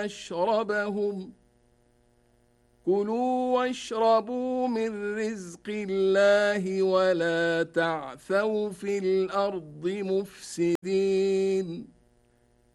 مشربهم كلوا واشربوا من رزق الله ولا تعثوا في الأرض مفسدين